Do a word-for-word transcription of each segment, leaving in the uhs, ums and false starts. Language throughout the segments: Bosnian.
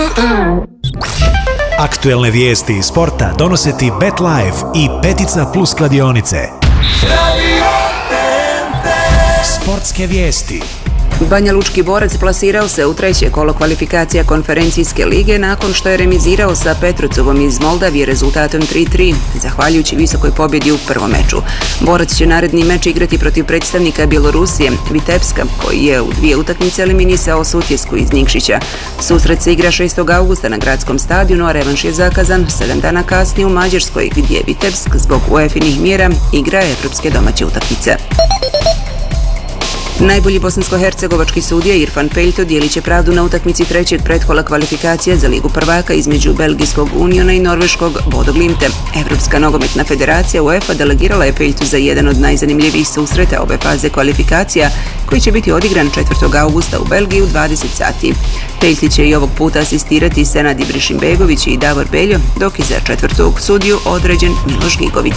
Aktuelne vijesti iz sporta donose ti BetLife i Petica Plus kladionice. Sportske vijesti. Banjalučki Borac plasirao se u treće kolo kvalifikacija konferencijske lige nakon što je remizirao sa Petrucovom iz Moldavije rezultatom tri tri, zahvaljujući visokoj pobjedi u prvom meču. Borac će naredni meč igrati protiv predstavnika Bjelorusije, Vitebska, koji je u dvije utakmice eliminisao Sutjesku iz Nikšića. Susret se igra šestog augusta na gradskom stadionu, a revanš je zakazan sedam dana kasnije u Mađarskoj, gdje Vitebsk zbog U E F-inih mjera igra evropske domaće utakmice. Najbolji bosansko-hercegovački sudija Irfan Peljto dijelit će pravdu na utakmici trećeg pretkola kvalifikacija za Ligu prvaka između belgijskog Uniona i norveškog Bodo Glimte. Evropska nogometna federacija UEFA delegirala je Peljtu za jedan od najzanimljivijih susreta ove faze kvalifikacija, koji će biti odigran četvrtog augusta u Belgiji u dvadeset sati. Peljti će i ovog puta asistirati Senad Ibrišimbegović i Davor Beljo, dok je za četvrtog sudiju određen Miloš Gigović.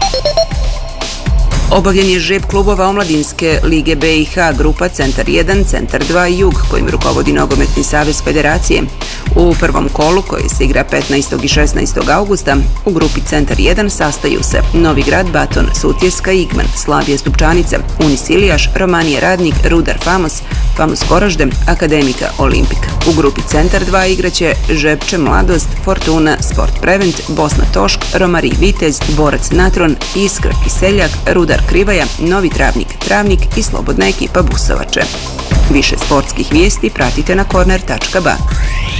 Obavljen je žreb klubova omladinske lige B i H, grupa Centar jedan, Centar dva i Jug, kojim rukovodi Nogometni savez federacije. U prvom kolu, koji se igra petnaestog i šesnaestog augusta, u grupi Centar jedan sastaju se Novi Grad, Baton, Sutjeska, Igman, Slavija Stupčanica, Unis Ilijaš, Romanija Radnik, Rudar Famos, Famos Goražde, Akademika Olimpik. U grupi Centar dva igraće Žepče Mladost, Fortuna, Sport Prevent, Bosna Tošk, Romari Vitez, Borac Natron, Iskra Kiseljak, Rudar Krivaja, Novi Travnik Travnik i slobodna ekipa Busovače. Više sportskih vijesti pratite na korner tačka ba.